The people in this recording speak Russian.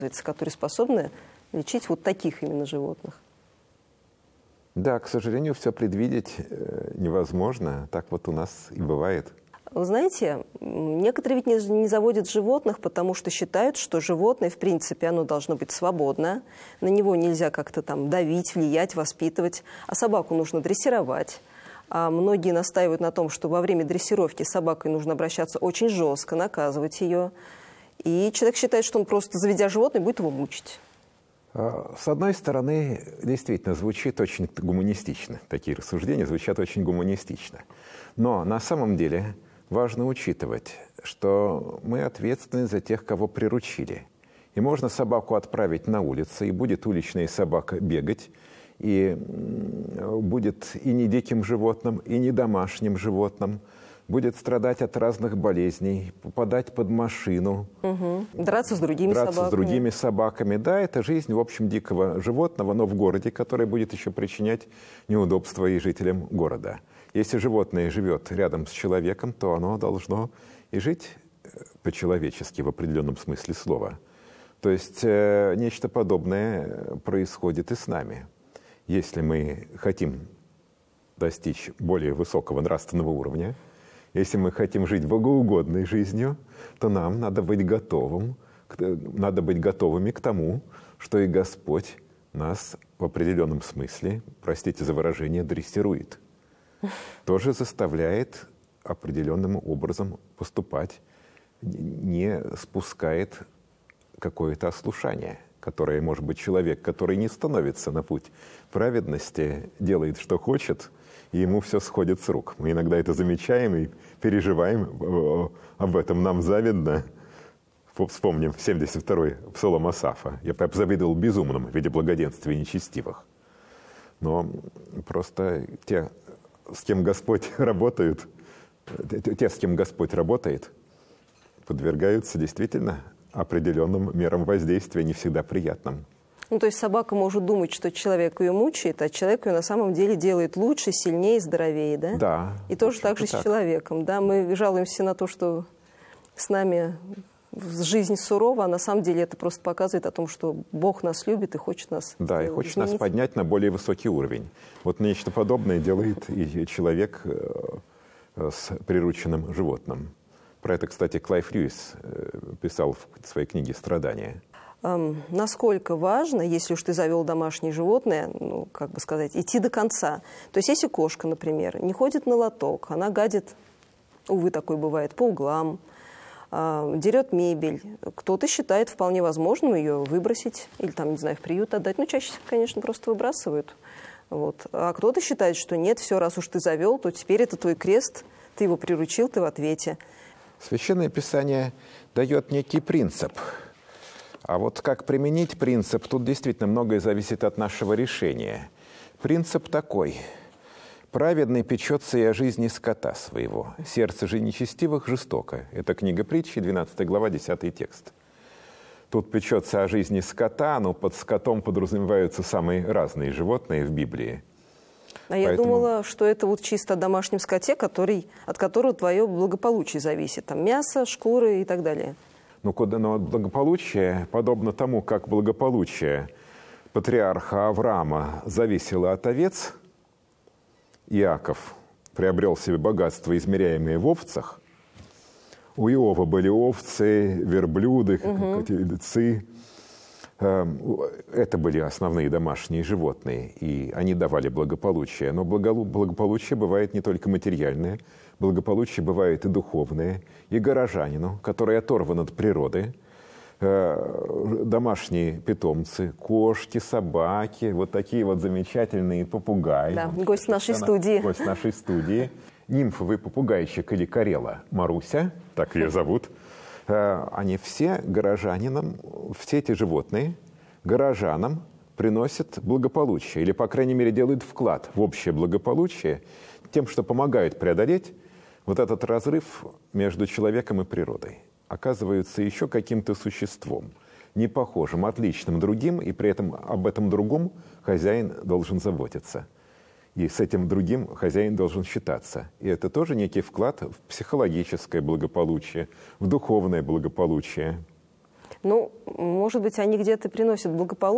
которые способны лечить вот таких именно животных. Да, к сожалению, все предвидеть невозможно. Так вот у нас и бывает. Вы знаете, некоторые ведь не заводят животных, потому что считают, что животное, в принципе, оно должно быть свободно, на него нельзя как-то там давить, влиять, воспитывать, а собаку нужно дрессировать. А многие настаивают на том, что во время дрессировки с собакой нужно обращаться очень жестко, наказывать ее. И человек считает, что он просто, заведя животное, будет его мучить. С одной стороны, действительно, звучит очень гуманистично. Такие рассуждения звучат очень гуманистично. Но на самом деле важно учитывать, что мы ответственны за тех, кого приручили. И можно собаку отправить на улицу, и будет уличная собака бегать, и будет и не диким животным, и не домашним животным, будет страдать от разных болезней, попадать под машину. Драться с другими собаками. Драться с другими собаками. Да, это жизнь, в общем, дикого животного, но в городе, которое будет еще причинять неудобства и жителям города. Если животное живет рядом с человеком, то оно должно и жить по-человечески в определенном смысле слова. То есть нечто подобное происходит и с нами. Если мы хотим достичь более высокого нравственного уровня, если мы хотим жить богоугодной жизнью, то нам надо быть готовыми к тому, что и Господь нас в определенном смысле, простите за выражение, дрессирует. Тоже заставляет определенным образом поступать, не спускает какое-то ослушание, которое, может быть, человек, который не становится на путь праведности, делает, что хочет, и ему все сходит с рук. Мы иногда это замечаем и переживаем об этом. Нам завидно. Вспомним 72-й псалом Асафа. «Я позавидовал безумным в виде благоденствия нечестивых». Но просто те, с кем Господь работает, подвергаются действительно определенным мерам воздействия, не всегда приятным. Ну, то есть собака может думать, что человек ее мучает, а человек ее на самом деле делает лучше, сильнее, здоровее, да? Да. И тоже так же с человеком, да? Мы жалуемся на то, что с нами жизнь сурова, а на самом деле это просто показывает о том, что Бог нас любит и хочет нас Да, и хочет нас поднять на более высокий уровень. Вот нечто подобное делает и человек с прирученным животным. Про это, кстати, Клайв Льюис писал в своей книге «Страдания». Насколько важно, если уж ты завел домашнее животное, ну, как бы сказать, идти до конца. То есть если кошка, например, не ходит на лоток, она гадит, увы, такое бывает, по углам, дерет мебель, кто-то считает вполне возможным ее выбросить или, там, не знаю, в приют отдать. Ну, чаще, конечно, просто выбрасывают. Вот. А кто-то считает, что нет, все, раз уж ты завел, то теперь это твой крест, ты его приручил, ты в ответе. Священное Писание дает некий принцип. А вот как применить принцип, тут действительно многое зависит от нашего решения. Принцип такой. «Праведный печется и о жизни скота своего, сердце же нечестивых жестоко». Это книга Притчи, 12 глава, 10 текст. Тут печется о жизни скота, но под скотом подразумеваются самые разные животные в Библии. А я думала, что это вот чисто о домашнем скоте, от которого твое благополучие зависит. Там мясо, шкуры и так далее. Но благополучие, подобно тому, как благополучие патриарха Авраама зависело от овец, Иаков приобрел себе богатство, измеряемое в овцах. У Иова были овцы, верблюды, тельцы. Это были основные домашние животные, и они давали благополучие. Но благополучие бывает не только материальное, благополучие бывает и духовное, и горожанину, который оторван от природы, домашние питомцы, кошки, собаки, вот такие вот замечательные попугаи. Да, гость нашей студии. Гость нашей студии. Нимфовый попугайчик или карела Маруся, так ее зовут. Они все горожанинам, все эти животные горожанам приносят благополучие, или, по крайней мере, делают вклад в общее благополучие тем, что помогают преодолеть вот этот разрыв между человеком и природой. Оказываются еще каким-то существом, не похожим, отличным другим, и при этом об этом другом хозяин должен заботиться. И с этим другим хозяин должен считаться. И это тоже некий вклад в психологическое благополучие, в духовное благополучие. Ну, может быть, они где-то приносят благополучие,